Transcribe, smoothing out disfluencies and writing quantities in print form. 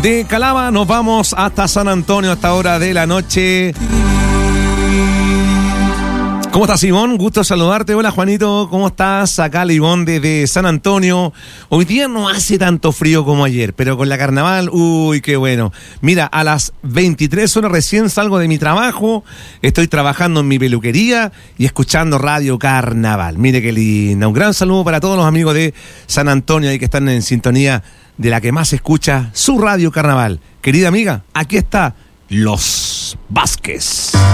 de Calama nos vamos hasta San Antonio a esta hora de la noche. ¿Cómo estás, Ivonne? Gusto saludarte. Hola, Juanito, ¿cómo estás? Acá la Ivonne desde San Antonio. Hoy día no hace tanto frío como ayer, pero con la carnaval, uy, qué bueno. Mira, a las 23 horas recién salgo de mi trabajo, estoy trabajando en mi peluquería y escuchando Radio Carnaval. Mire qué linda. Un gran saludo para todos los amigos de San Antonio ahí que están en sintonía de la que más escucha su Radio Carnaval. Querida amiga, aquí está Los Vázquez.